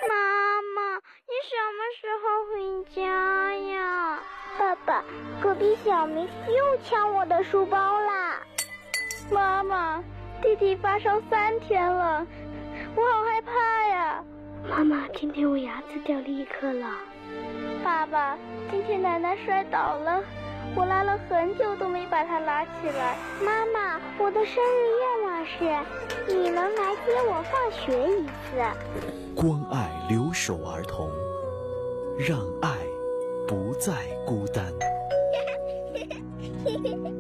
妈妈，你什么时候回家呀？ 爸爸，隔壁小明又抢我的书包啦！ 妈妈，弟弟发烧3天了，我好害怕呀！ 妈妈，今天我牙齿掉了1颗了。 爸爸，今天奶奶摔倒了，我拉了很久都没把她拉起来。 妈妈，我的生日愿望是你能来接我放学一次。 关爱留守儿童，让爱不再孤单。